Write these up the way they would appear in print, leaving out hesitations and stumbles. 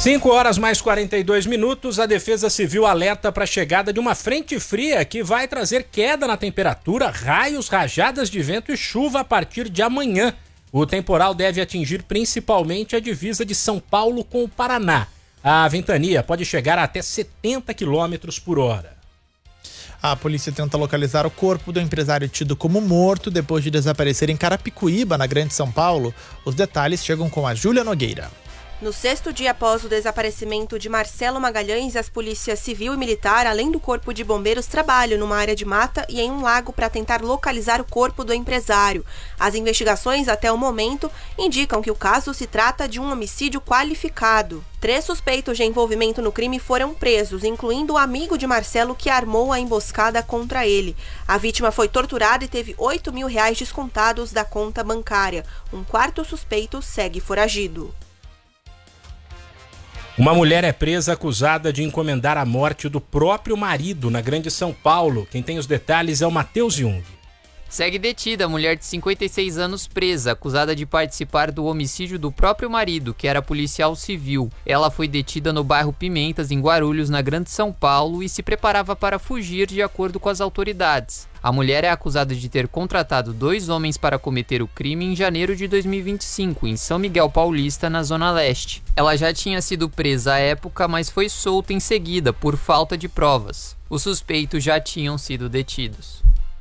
5h mais 42, a Defesa Civil alerta para a chegada de uma frente fria que vai trazer queda na temperatura, raios, rajadas de vento e chuva a partir de amanhã. O temporal deve atingir principalmente a divisa de São Paulo com o Paraná. A ventania pode chegar a até 70 km por hora. A polícia tenta localizar o corpo do empresário tido como morto depois de desaparecer em Carapicuíba, na Grande São Paulo. Os detalhes chegam com a Júlia Nogueira. No 6º dia após o desaparecimento de Marcelo Magalhães, as polícias civil e militar, além do corpo de bombeiros, trabalham numa área de mata e em um lago para tentar localizar o corpo do empresário. As investigações, até o momento, indicam que o caso se trata de um homicídio qualificado. 3 suspeitos de envolvimento no crime foram presos, incluindo o amigo de Marcelo que armou a emboscada contra ele. A vítima foi torturada e teve R$8 mil descontados da conta bancária. Um 4º suspeito segue foragido. Uma mulher é presa acusada de encomendar a morte do próprio marido na Grande São Paulo. Quem tem os detalhes é o Matheus Jung. Segue detida a mulher de 56 anos presa, acusada de participar do homicídio do próprio marido, que era policial civil. Ela foi detida no bairro Pimentas, em Guarulhos, na Grande São Paulo, e se preparava para fugir de acordo com as autoridades. A mulher é acusada de ter contratado 2 homens para cometer o crime em janeiro de 2025, em São Miguel Paulista, na Zona Leste. Ela já tinha sido presa à época, mas foi solta em seguida por falta de provas. Os suspeitos já tinham sido detidos.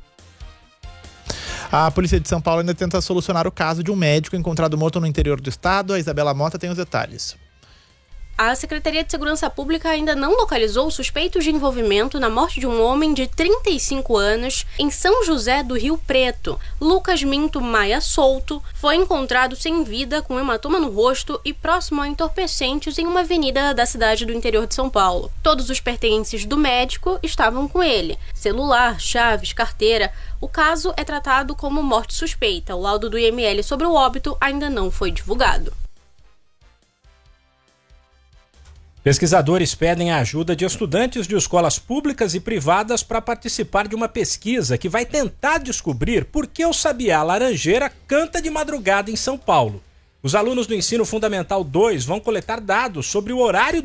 A polícia de São Paulo ainda tenta solucionar o caso de um médico encontrado morto no interior do estado. A Isabela Mota tem os detalhes. A Secretaria de Segurança Pública ainda não localizou suspeitos de envolvimento na morte de um homem de 35 anos em São José do Rio Preto. Lucas Minto Maia Souto foi encontrado sem vida com hematoma no rosto e próximo a entorpecentes em uma avenida da cidade do interior de São Paulo. Todos os pertences do médico estavam com ele: celular, chaves, carteira. O caso é tratado como morte suspeita. O laudo do IML sobre o óbito ainda não foi divulgado. Pesquisadores pedem a ajuda de estudantes de escolas públicas e privadas para participar de uma pesquisa que vai tentar descobrir por que o sabiá laranjeira canta de madrugada em São Paulo. Os alunos do Ensino Fundamental 2 vão coletar dados sobre o horário